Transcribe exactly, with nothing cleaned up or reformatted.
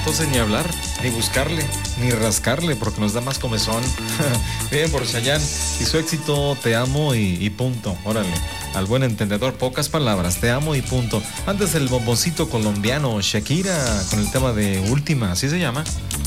entonces ni hablar, ni buscarle, ni rascarle, porque nos da más comezón. Bien por Chayanne y su éxito Te amo y, y punto. Órale, al buen entendedor, pocas palabras, te amo y punto. Antes el bomboncito colombiano, Shakira, con el tema de Última, ¿así se llama?